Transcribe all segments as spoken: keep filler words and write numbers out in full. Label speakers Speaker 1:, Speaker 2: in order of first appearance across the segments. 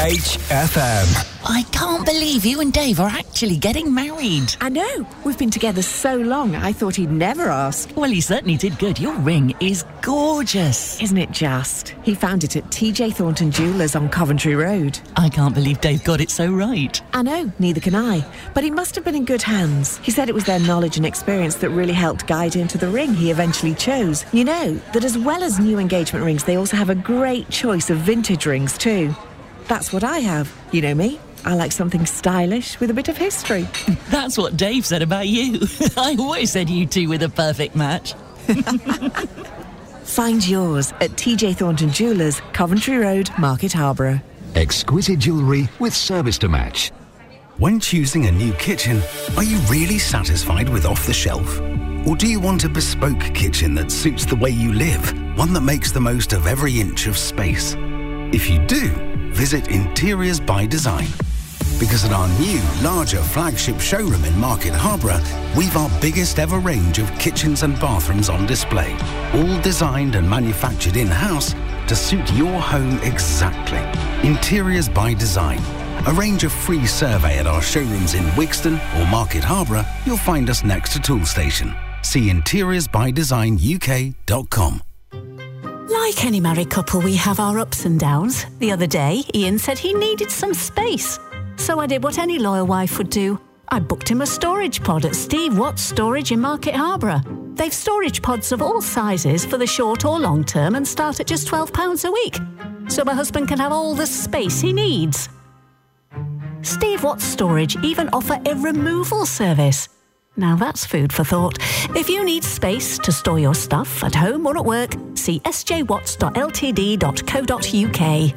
Speaker 1: H F M.
Speaker 2: I can't believe you and Dave are actually getting married.
Speaker 3: I know. We've been together so long, I thought he'd never ask.
Speaker 2: Well, he certainly did good. Your ring is gorgeous.
Speaker 3: Isn't it just? He found it at T J Thornton Jewellers on Coventry Road.
Speaker 2: I can't believe Dave got it so right.
Speaker 3: I know, neither can I. But he must have been in good hands. He said it was their knowledge and experience that really helped guide him to the ring he eventually chose. You know, that as well as new engagement rings, they also have a great choice of vintage rings too. That's what I have. You know me. I like something stylish with a bit of history.
Speaker 2: That's what Dave said about you. I always said you two were the perfect match.
Speaker 3: Find yours at T J Thornton Jewellers, Coventry Road, Market Harborough.
Speaker 4: Exquisite jewellery with service to match.
Speaker 1: When choosing a new kitchen, are you really satisfied with off the shelf? Or do you want a bespoke kitchen that suits the way you live? One that makes the most of every inch of space? If you do, visit Interiors by Design. Because at our new, larger flagship showroom in Market Harborough, we've our biggest ever range of kitchens and bathrooms on display, all designed and manufactured in-house to suit your home exactly. Interiors by Design. Arrange a free survey at our showrooms in Wigston or Market Harborough. You'll find us next to Toolstation. See interiors by design U K dot com.
Speaker 5: Like any married couple, we have our ups and downs. The other day, Ian said he needed some space. So I did what any loyal wife would do. I booked him a storage pod at Steve Watts Storage in Market Harborough. They've storage pods of all sizes for the short or long term and start at just twelve pounds a week. So my husband can have all the space he needs. Steve Watts Storage even offer a removal service. Now that's food for thought. If you need space to store your stuff at home or at work, see s j watts dot l t d dot co dot u k.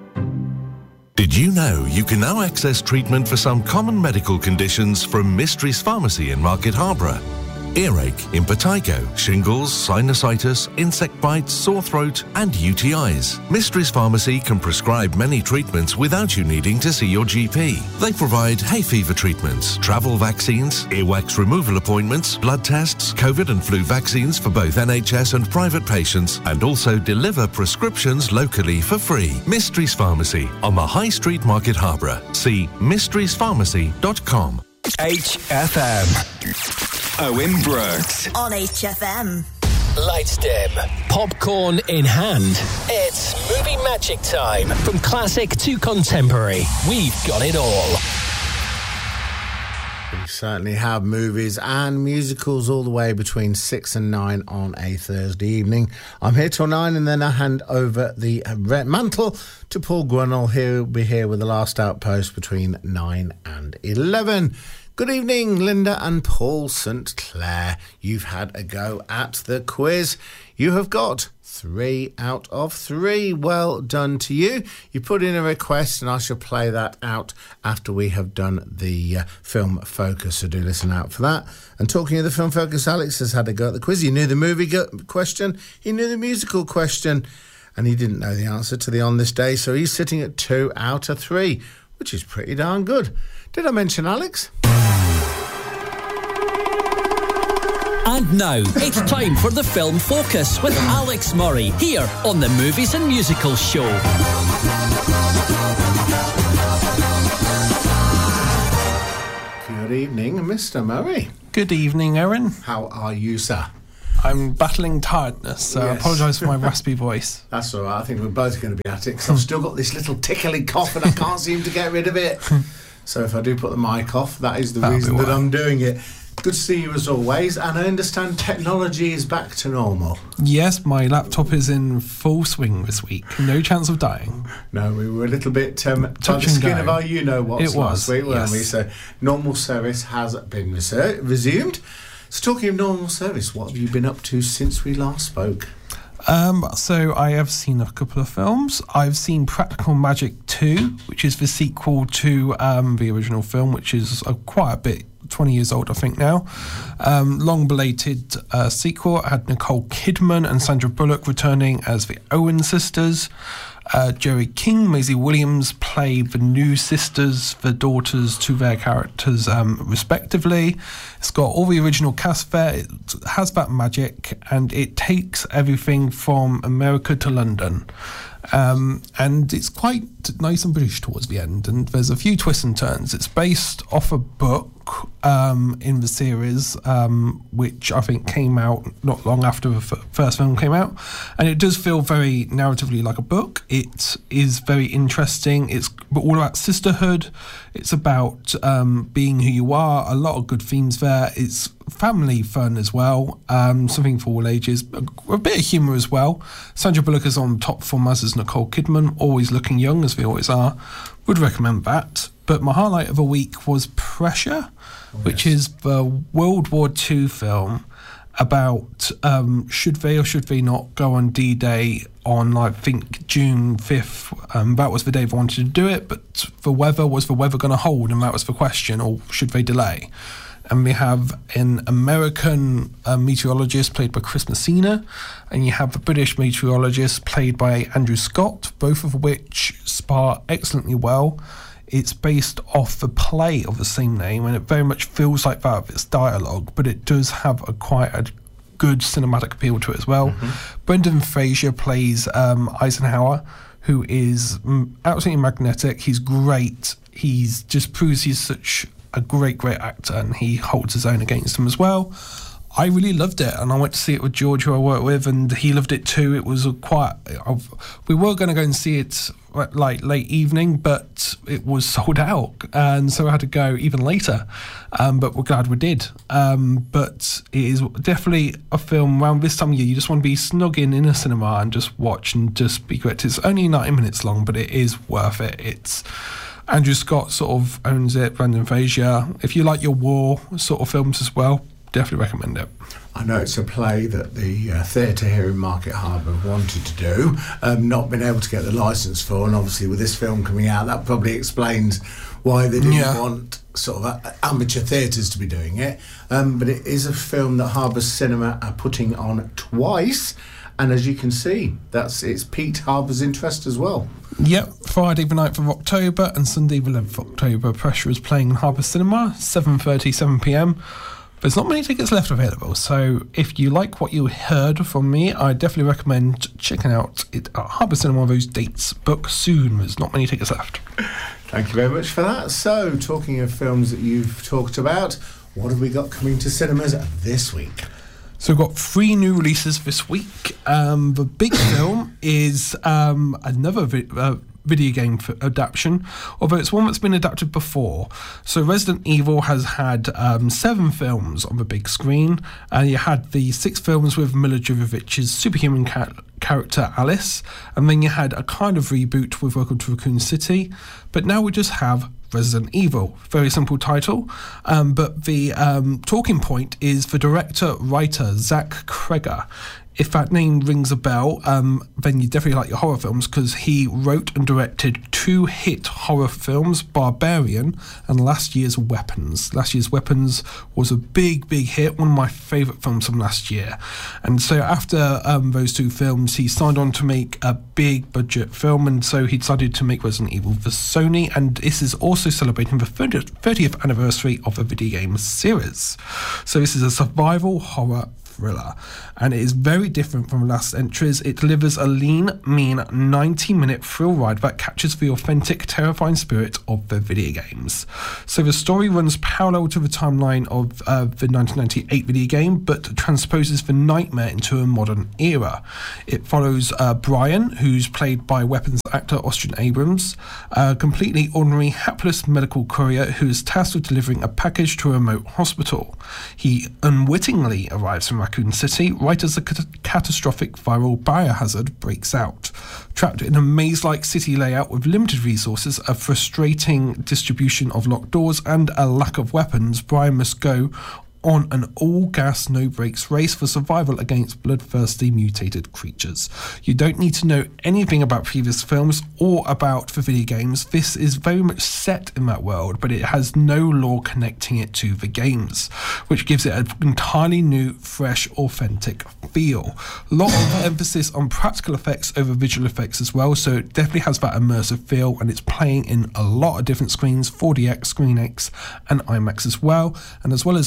Speaker 6: Did you know you can now access treatment for some common medical conditions from Mysteries Pharmacy in Market Harborough? Earache, impetigo, shingles, sinusitis, insect bites, sore throat and U T Is. Mysteries Pharmacy can prescribe many treatments without you needing to see your G P. They provide hay fever treatments, travel vaccines, earwax removal appointments, blood tests, COVID and flu vaccines for both N H S and private patients, and also deliver prescriptions locally for free. Mysteries Pharmacy on the High Street, Market Harborough. See mysteries pharmacy dot com.
Speaker 1: H F M. Owen Brooks.
Speaker 7: On H F M.
Speaker 8: Lights dim, popcorn in hand. It's movie magic time. From classic to contemporary, we've got it all.
Speaker 9: We certainly have movies and musicals all the way between six and nine on a Thursday evening. I'm here till nine, and then I hand over the mantle to Paul Grunnell. He'll be here with the last outpost between nine and eleven. Good evening, Linda and Paul Saint Clair. You've had a go at the quiz. You have got three out of three. Well done to you. You put in a request and I shall play that out after we have done the uh, film focus, so do listen out for that. And talking of the film focus, Alex has had a go at the quiz. He knew the movie go- question, he knew the musical question, and he didn't know the answer to the On This Day, so he's sitting at two out of three, which is pretty darn good. Did I mention Alex?
Speaker 8: And now, it's time for the Film Focus with Alex Murray, here on the Movies and Musicals Show.
Speaker 9: Good evening, Mister Murray.
Speaker 10: Good evening, Erin.
Speaker 9: How are you, sir?
Speaker 10: I'm battling tiredness, so yes. I apologise for my raspy voice.
Speaker 9: That's all right. I think we're both going to be at it, because I've still got this little tickly cough and I can't seem to get rid of it. So if I do put the mic off, that is the That'll reason that I'm doing it. Good to see you as always, and I understand technology is back to normal.
Speaker 10: Yes, my laptop is in full swing this week. No chance of dying.
Speaker 9: No, we were a little bit um, by the skin of our you-know-whats last week, weren't yes. we? So normal service has been reser- resumed. So talking of normal service, what have you been up to since we last spoke?
Speaker 10: Um, so I have seen a couple of films. I've seen Practical Magic two, which is the sequel to um, the original film, which is uh, quite a bit, twenty years old I think now. Um, long belated uh, sequel. It had Nicole Kidman and Sandra Bullock returning as the Owen sisters. Uh, Jerry King, Maisie Williams play the new sisters, the daughters to their characters um, respectively. It's got all the original cast there. It has that magic, and it takes everything from America to London. Um, and it's quite nice and British towards the end, and there's a few twists and turns. It's based off a book um, in the series, um, which I think came out not long after the f- first film came out, and it does feel very narratively like a book. It is very interesting. It's all about sisterhood. It's about um, being who you are. A lot of good themes there. It's family fun as well, um, something for all ages, a, a bit of humour as well. Sandra Bullock is on top form, as is Nicole Kidman, always looking young as they always are. Would recommend that. But my highlight of the week was Pressure, oh, which yes. is the World War Two film about um, should they or should they not go on D-Day on, I think, June fifth. Um, that was the day they wanted to do it, but the weather, was the weather going to hold, and that was the question, or should they delay? And we have an American uh, meteorologist played by Chris Messina, and you have a British meteorologist played by Andrew Scott, both of which spar excellently well. It's based off the play of the same name, and it very much feels like that with its dialogue, but it does have a quite a good cinematic appeal to it as well. Mm-hmm. Brendan Fraser plays um, Eisenhower, who is absolutely magnetic. He's great. He's just proves he's such a great, great actor, and he holds his own against him as well. I really loved it, and I went to see it with George, who I work with, and he loved it too. It was a quite... We were going to go and see it like late evening, but it was sold out, and so I had to go even later. Um, but we're glad we did. Um, but it is definitely a film around this time of year. You just want to be snug in in a cinema and just watch and just be great. It's only ninety minutes long, but it is worth it. It's... Andrew Scott sort of owns it, Brendan Fraser. If you like your war sort of films as well, definitely recommend it.
Speaker 9: I know it's a play that the uh, theatre here in Market Harbour wanted to do, um, not been able to get the licence for, and obviously with this film coming out, that probably explains why they didn't yeah. want sort of uh, amateur theatres to be doing it. Um, but it is a film that Harbour Cinema are putting on twice, and as you can see, that's it's piqued Harbour's interest as well.
Speaker 10: Yep, Friday the ninth of October and Sunday the eleventh of October. Pressure is playing in Harbour Cinema, seven thirty, seven p.m. There's not many tickets left available, so if you like what you heard from me, I definitely recommend checking out it at Harbour Cinema. Those dates book soon. There's not many tickets left.
Speaker 9: Thank you very much for that. So, talking of films that you've talked about, what have we got coming to cinemas this week?
Speaker 10: So we've got three new releases this week. Um, the big film is um, another vi- uh, video game f- adaptation, although it's one that's been adapted before. So Resident Evil has had um, seven films on the big screen, and you had the six films with Mila Jovovich's superhuman ca- character Alice, and then you had a kind of reboot with Welcome to Raccoon City, but now we just have Resident Evil. Very simple title, um, but the um, talking point is the director-writer Zach Cregger. If that name rings a bell, um, then you definitely like your horror films, because he wrote and directed two hit horror films, Barbarian and last year's Weapons. Last year's Weapons was a big, big hit, one of my favourite films from last year. And so after um, those two films, he signed on to make a big budget film, and so he decided to make Resident Evil for Sony, and this is also celebrating the thirtieth anniversary of the video game series. So this is a survival horror thriller, and it is very different from the last entries. It delivers a lean, mean ninety minute thrill ride that captures the authentic, terrifying spirit of the video games. So the story runs parallel to the timeline of uh, the nineteen ninety-eight video game, but transposes the nightmare into a modern era. It follows uh, Brian, who's played by Weapons actor Austin Abrams, a completely ordinary, hapless medical courier who is tasked with delivering a package to a remote hospital. He unwittingly arrives in Raccoon City right as a cat- catastrophic viral biohazard breaks out. Trapped in a maze-like city layout with limited resources, a frustrating distribution of locked doors, and a lack of weapons, Brian must go on an all-gas, no-brakes race for survival against bloodthirsty mutated creatures. You don't need to know anything about previous films or about the video games. This is very much set in that world, but it has no lore connecting it to the games, which gives it an entirely new, fresh, authentic feel. A lot of emphasis on practical effects over visual effects as well, so it definitely has that immersive feel, and it's playing in a lot of different screens, four D X, Screen X, and IMAX as well, and as well as Austin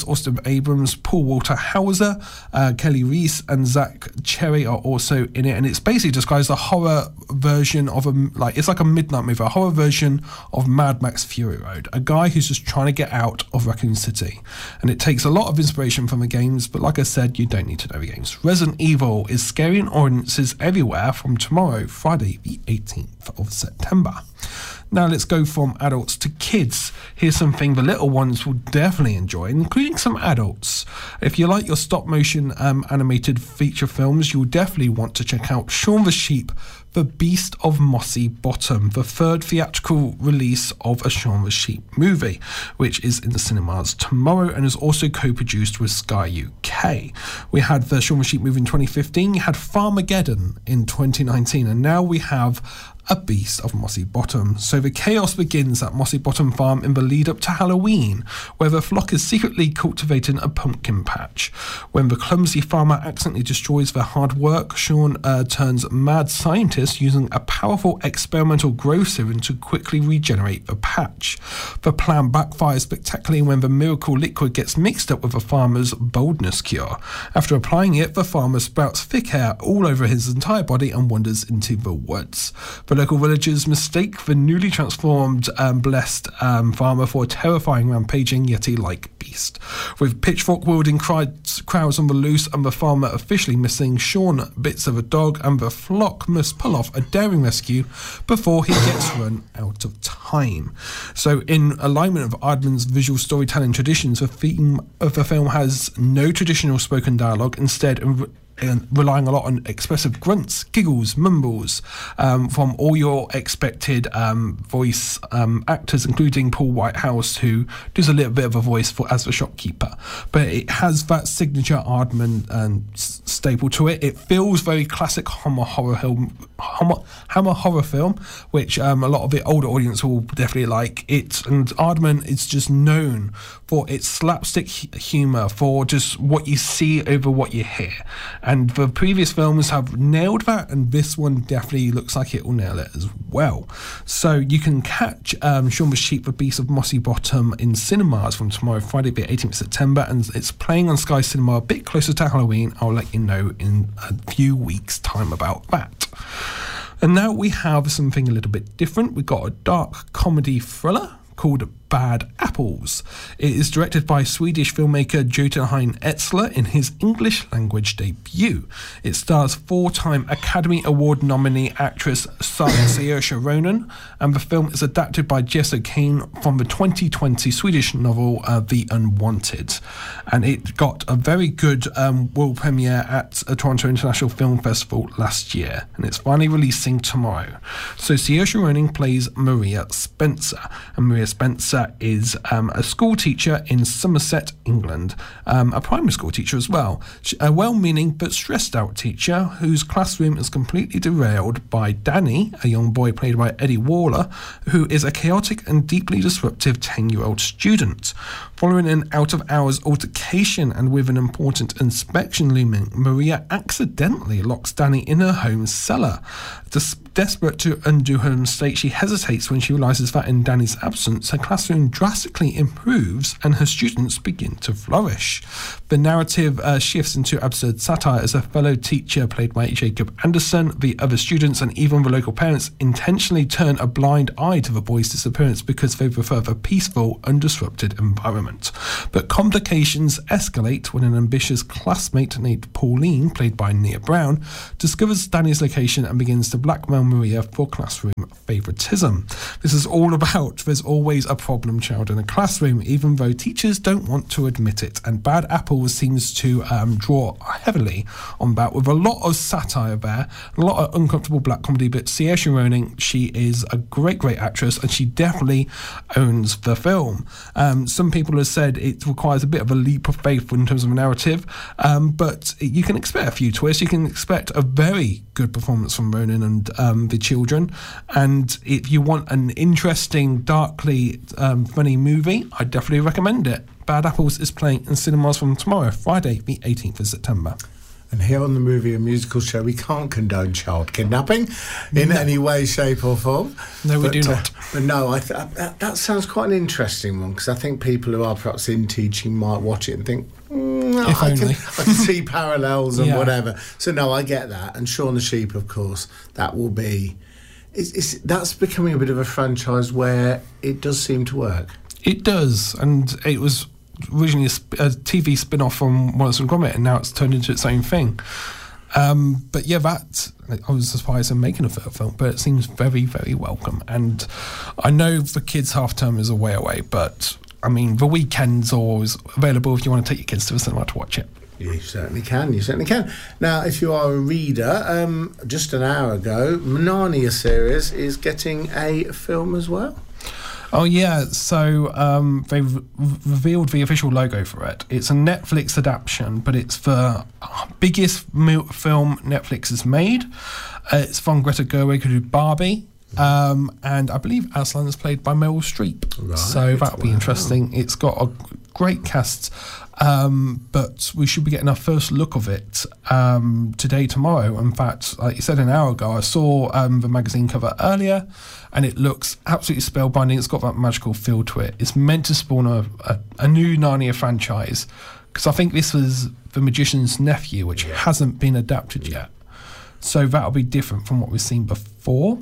Speaker 10: Abrams, Paul Walter Hauser, uh, Kelly Reese, and Zach Cherry are also in it. And it's basically describes a horror version of a like it's like a midnight movie, a horror version of Mad Max Fury Road. A guy who's just trying to get out of Raccoon City, and it takes a lot of inspiration from the games. But like I said, you don't need to know the games. Resident Evil is scaring audiences everywhere from tomorrow, Friday, the eighteenth of September. Now let's go from adults to kids. Here's something the little ones will definitely enjoy, including some adults. If you like your stop motion um, animated feature films, you'll definitely want to check out Shaun the Sheep, The Beast of Mossy Bottom, the third theatrical release of a Shaun the Sheep movie, which is in the cinemas tomorrow and is also co-produced with Sky U K. We had the Shaun the Sheep movie in twenty fifteen, you had Farmageddon in twenty nineteen, and now we have A Beast of Mossy Bottom. So the chaos begins at Mossy Bottom Farm in the lead up to Halloween, where the flock is secretly cultivating a pumpkin patch. When the clumsy farmer accidentally destroys their hard work, Shaun uh, turns mad scientist using a powerful experimental grow serum to quickly regenerate the patch. The plan backfires spectacularly when the miracle liquid gets mixed up with the farmer's boldness cure. After applying it, the farmer sprouts thick hair all over his entire body and wanders into the woods. The local villagers mistake the newly transformed um, blessed um, farmer for a terrifying rampaging Yeti-like beast. With pitchfork-wielding crowds, crowds on the loose and the farmer officially missing, Shaun bits of a dog and the flock must pull off a daring rescue before he gets run out of time. So in alignment of Aardman's visual storytelling traditions, the theme of the film has no traditional spoken dialogue, instead and relying a lot on expressive grunts, giggles, mumbles um, from all your expected um, voice um, actors, including Paul Whitehouse, who does a little bit of a voice for as the shopkeeper. But it has that signature Aardman um, s- staple to it. It feels very classic Hammer horror film, Hammer, Hammer horror film, which um, a lot of the older audience will definitely like it. And Aardman is just known for its slapstick humour, for just what you see over what you hear. And the previous films have nailed that, and this one definitely looks like it will nail it as well. So you can catch um, Shaun the Sheep, The Beast of Mossy Bottom in cinemas from tomorrow, Friday, the eighteenth of September, and it's playing on Sky Cinema a bit closer to Halloween. I'll let you know in a few weeks' time about that. And now we have something a little bit different. We've got a dark comedy thriller called Bad Apples. It is directed by Swedish filmmaker Jotunheim Etzler in his English language debut. It stars four-time Academy Award nominee actress Saoirse Ronan, and the film is adapted by Jess O'Kane from the twenty twenty Swedish novel uh, The Unwanted. And it got a very good um, world premiere at a Toronto International Film Festival last year, and it's finally releasing tomorrow. So Saoirse Ronan plays Maria Spencer, and Maria Spencer is um, a school teacher in Somerset, England, um, a primary school teacher as well. She, a well-meaning but stressed-out teacher whose classroom is completely derailed by Danny, a young boy played by Eddie Waller, who is a chaotic and deeply disruptive ten-year-old student. Following an out-of-hours altercation and with an important inspection looming, Maria accidentally locks Danny in her home cellar. Des- desperate to undo her mistake, she hesitates when she realises that in Danny's absence, her classroom drastically improves and her students begin to flourish. The narrative uh, shifts into absurd satire as a fellow teacher, played by Jacob Anderson, the other students, and even the local parents intentionally turn a blind eye to the boy's disappearance because they prefer the peaceful, undisrupted environment. But complications escalate when an ambitious classmate named Pauline, played by Nia Brown, discovers Danny's location and begins to blackmail Maria for classroom favouritism. This is all about there's always a problem child in a classroom, even though teachers don't want to admit it. And Bad Apples seems to um, draw heavily on that, with a lot of satire there, a lot of uncomfortable black comedy. But Saoirse Ronan, she is a great, great actress, and she definitely owns the film. Um, some people have said it requires a bit of a leap of faith in terms of a narrative, um, but you can expect a few twists. You can expect a very good performance from Ronan and um, the children. And if you want an interesting, darkly um, funny movie, I definitely recommend it. Bad Apples is playing in cinemas from tomorrow, Friday, the eighteenth of September.
Speaker 9: And here on the Movie and Musical Show, we can't condone child kidnapping in no. any way, shape or form.
Speaker 10: No, we
Speaker 9: but,
Speaker 10: do not.
Speaker 9: Uh, but no, I th- that, that sounds quite an interesting one, because I think people who are perhaps in teaching might watch it and think, mm,
Speaker 10: if
Speaker 9: I,
Speaker 10: only.
Speaker 9: can, I can see parallels and
Speaker 10: yeah.
Speaker 9: whatever. So no, I get that. And Shaun the Sheep, of course, that will be... It's, it's, that's becoming a bit of a franchise where it does seem to work.
Speaker 10: It does, and it was originally a, sp- a T V spin-off from Wallace and Gromit, and now it's turned into its own thing. Um, but yeah, that, I was surprised in making a film, but it seems very, very welcome. And I know the kids' half-term is a way away, but I mean, the weekend's always available if you want to take your kids to the cinema to watch it.
Speaker 9: You certainly can, you certainly can. Now, if you are a reader, um, just an hour ago, Narnia series is getting a film as well.
Speaker 10: Oh yeah, so um, they re- revealed the official logo for it. It's a Netflix adaptation, but it's the biggest mo- film Netflix has made. Uh, it's from Greta Gerwig, who did Barbie, um, and I believe Aslan is played by Meryl Streep. Right. So that'll be wow. interesting. It's got a great cast, um, but we should be getting our first look of it um, today, tomorrow. In fact, like you said an hour ago, I saw um, the magazine cover earlier, and it looks absolutely spellbinding. It's got that magical feel to it. It's meant to spawn a, a, a new Narnia franchise, because I think this was The Magician's Nephew, which yeah. hasn't been adapted yet. So that'll be different from what we've seen before.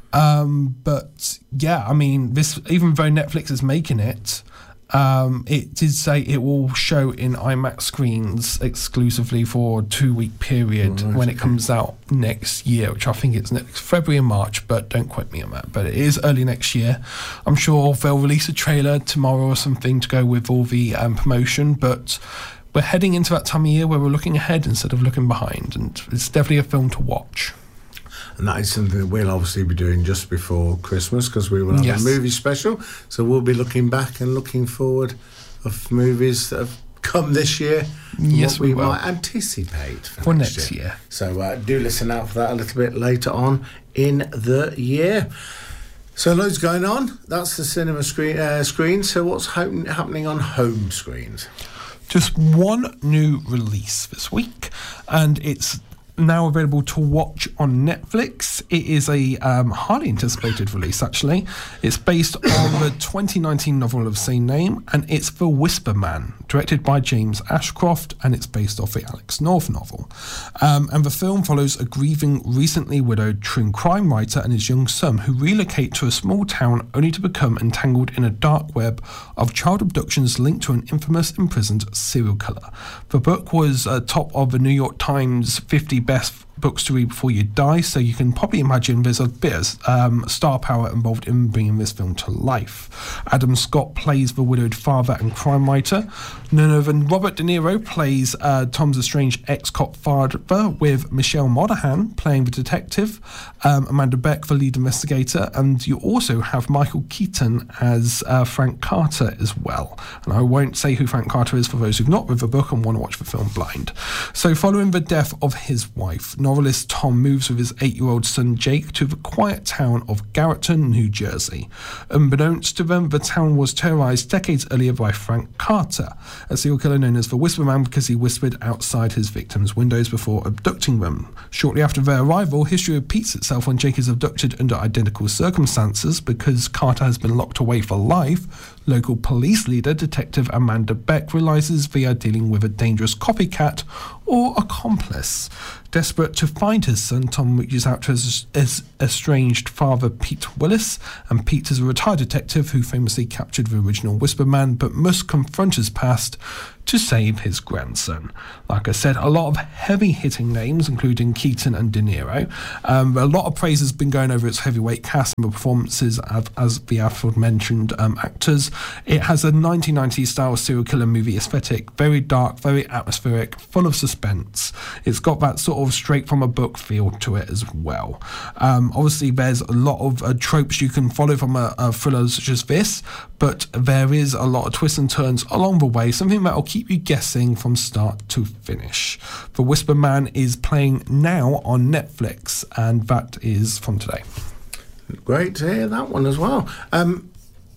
Speaker 10: Um, but yeah, I mean, this, even though Netflix is making it, Um, it did say it will show in IMAX screens exclusively for a two-week period oh, nice. when it comes out next year, which I think it's next February and March, but don't quote me on that. But it is early next year. I'm sure they'll release a trailer tomorrow or something to go with all the um, promotion, but we're heading into that time of year where we're looking ahead instead of looking behind, and it's definitely a film to watch.
Speaker 9: And that is something that we'll obviously be doing just before Christmas, because we will have yes. a movie special. So we'll be looking back and looking forward of movies that have come this year.
Speaker 10: Yes,
Speaker 9: what we,
Speaker 10: we will.
Speaker 9: might anticipate for,
Speaker 10: for
Speaker 9: next,
Speaker 10: next
Speaker 9: year.
Speaker 10: year.
Speaker 9: So uh, do listen out for that a little bit later on in the year. So loads going on. That's the cinema screen. Uh, screen. So what's ho- happening on home screens?
Speaker 10: Just one new release this week, and it's now available to watch on Netflix. It is a um, highly anticipated release, actually. It's based on the twenty nineteen novel of the same name, and it's The Whisper Man, directed by James Ashcroft, and it's based off the Alex North novel. Um, and the film follows a grieving, recently widowed true crime writer and his young son who relocate to a small town only to become entangled in a dark web of child abductions linked to an infamous imprisoned serial killer. The book was uh, top of the New York Times fifty best books to read before you die, so you can probably imagine there's a bit of um, star power involved in bringing this film to life. Adam Scott plays the widowed father and crime writer. None other than Robert De Niro plays uh, Tom's estranged ex-cop father, with Michelle Monaghan playing the detective, um, Amanda Beck the lead investigator, and you also have Michael Keaton as uh, Frank Carter as well. And I won't say who Frank Carter is for those who've not read the book and want to watch the film blind. So following the death of his wife, novelist Tom moves with his eight-year-old son Jake to the quiet town of Garretton, New Jersey. Unbeknownst to them, the town was terrorized decades earlier by Frank Carter, a serial killer known as the Whisper Man because he whispered outside his victims' windows before abducting them. Shortly after their arrival, history repeats itself when Jake is abducted under identical circumstances. Because Carter has been locked away for life, local police leader Detective Amanda Beck realizes they are dealing with a dangerous copycat or accomplice. Desperate to find his son, Tom reaches out to his, his estranged father, Pete Willis, and Pete is a retired detective who famously captured the original Whisper Man, but must confront his past to save his grandson. Like I said, a lot of heavy-hitting names, including Keaton and De Niro. Um, a lot of praise has been going over its heavyweight cast and the performances of, as the aforementioned um, actors. It has a nineteen nineties style serial killer movie aesthetic, very dark, very atmospheric, full of suspense. It's got that sort of straight from a book feel to it as well. Um, obviously, there's a lot of uh, tropes you can follow from a, a thriller such as this, but there is a lot of twists and turns along the way, something that will keep you guessing from start to finish. The Whisper Man is playing now on Netflix, and that is from today.
Speaker 9: Great to hear that one as well. Um,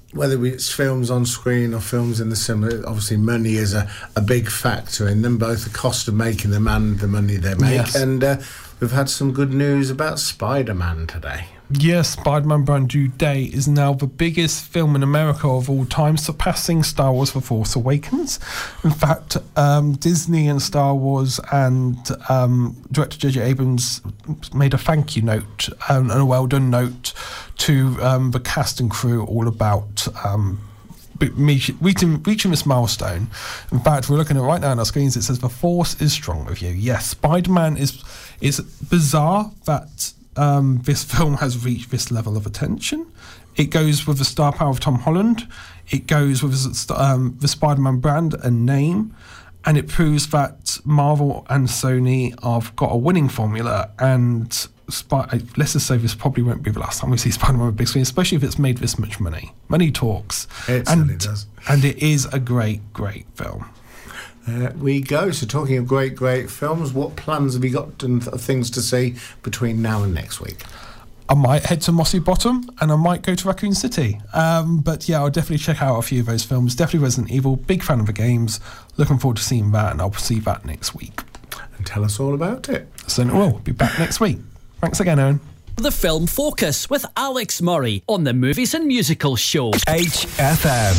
Speaker 9: whether it's films on screen or films in the cinema, obviously money is a, a big factor in them, both the cost of making them and the money they make.
Speaker 10: Yes.
Speaker 9: And uh, we've had some good news about Spider-Man today.
Speaker 10: Yes, Spider-Man Brand New Day is now the biggest film in America of all time, surpassing Star Wars The Force Awakens. In fact, um, Disney and Star Wars and um, director J J Abrams made a thank you note um, and a well done note to um, the cast and crew all about um, reaching, reaching this milestone. In fact, we're looking at right now on our screens, it says the Force is strong with you. Yes, Spider-Man is, is bizarre that Um, this film has reached this level of attention. It goes with the star power of Tom Holland. It goes with um, the Spider-Man brand and name, and it proves that Marvel and Sony have got a winning formula. And Spy- let's just say this probably won't be the last time we see Spider-Man on a big screen, especially if it's made this much money. Money talks.
Speaker 9: It
Speaker 10: and,
Speaker 9: certainly does.
Speaker 10: And it is a great, great film.
Speaker 9: There we go. So talking of great, great films, what plans have you got and th- things to see between now and next week?
Speaker 10: I might head to Mossy Bottom and I might go to Raccoon City. Um, but yeah, I'll definitely check out a few of those films. Definitely Resident Evil. Big fan of the games. Looking forward to seeing that, and I'll see that next week.
Speaker 9: And tell us all about it.
Speaker 10: So we'll be back next week. Thanks again, Owen.
Speaker 7: The Film Focus with Alex Murray on the Movies and Musicals show.
Speaker 11: H F M.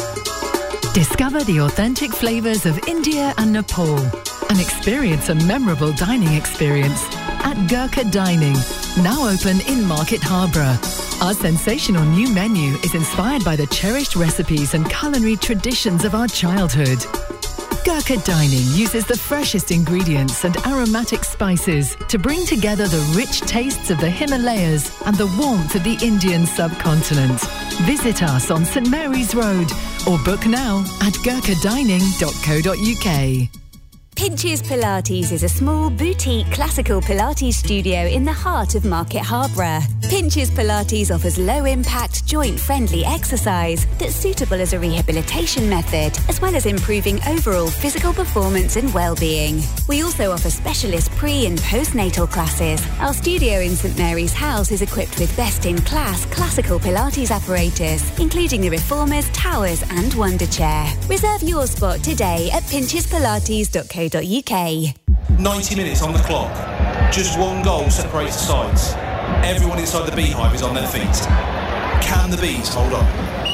Speaker 12: Discover the authentic flavours of India and Nepal and experience a memorable dining experience at Gurkha Dining, now open in Market Harborough. Our sensational new menu is inspired by the cherished recipes and culinary traditions of our childhood. Gurkha Dining uses the freshest ingredients and aromatic spices to bring together the rich tastes of the Himalayas and the warmth of the Indian subcontinent. Visit us on St Mary's Road or book now at gurkha dining dot co dot uk.
Speaker 13: Pinches Pilates is a small boutique classical Pilates studio in the heart of Market Harborough. Pinches Pilates offers low-impact, joint-friendly exercise that's suitable as a rehabilitation method, as well as improving overall physical performance and well-being. We also offer specialist pre- and postnatal classes. Our studio in St Mary's House is equipped with best-in-class classical Pilates apparatus, including the Reformers, Towers and Wonder Chair. Reserve your spot today at pinches pilates dot co dot uk.
Speaker 14: ninety minutes on the clock. Just one goal separates the sides. Everyone inside the Beehive is on their feet. Can the Bees hold on?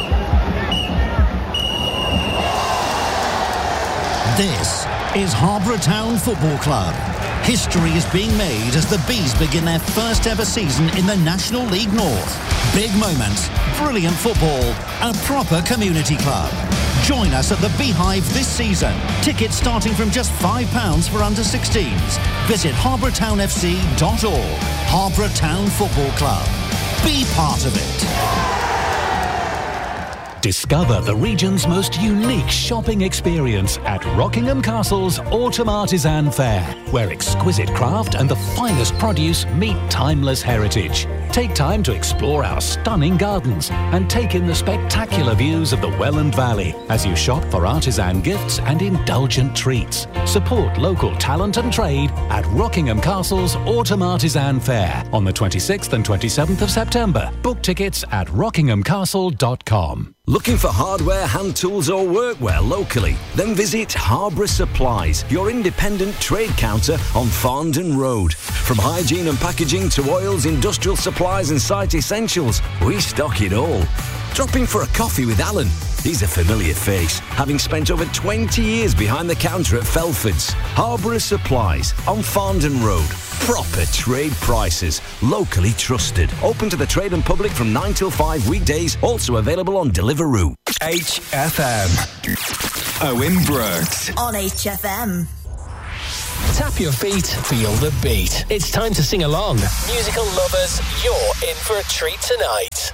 Speaker 15: This is Harborough Town Football Club. History is being made as the Bees begin their first ever season in the National League North. Big moments, brilliant football, a proper community club. Join us at the Beehive this season. Tickets starting from just five pounds for under sixteens. Visit harborough town f c dot org. Harborough Town Football Club. Be part of it.
Speaker 16: Discover the region's most unique shopping experience at Rockingham Castle's Autumn Artisan Fair, where exquisite craft and the finest produce meet timeless heritage. Take time to explore our stunning gardens and take in the spectacular views of the Welland Valley as you shop for artisan gifts and indulgent treats. Support local talent and trade at Rockingham Castle's Autumn Artisan Fair on the twenty-sixth and twenty-seventh of September. Book tickets at rockingham castle dot com.
Speaker 17: Looking for hardware, hand tools or workwear locally? Then visit Harborough Supplies, your independent trade counter on Farndon Road. From hygiene and packaging to oils, industrial supplies and site essentials, we stock it all. Drop in for a coffee with Alan. He's a familiar face, having spent over twenty years behind the counter at Felford's. Harborough Supplies on Farndon Road. Proper trade prices, locally trusted. Open to the trade and public from nine till five weekdays, also available on Deliveroo.
Speaker 11: H F M. Owen Brooks.
Speaker 18: On H F M.
Speaker 8: Tap your feet, feel the beat. It's time to sing along. Musical lovers, you're in for a treat tonight.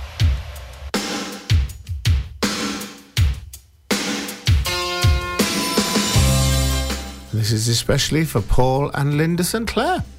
Speaker 9: This is especially for Paul and Linda Saint Clair.